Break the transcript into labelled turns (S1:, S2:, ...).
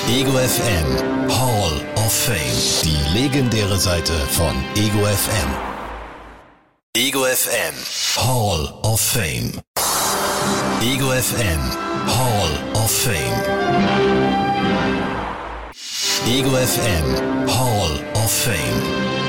S1: Ego FM Hall of Fame. Die legendäre Seite von Ego FM. Ego FM Hall of Fame. Ego FM Hall of Fame. Ego FM Hall of Fame.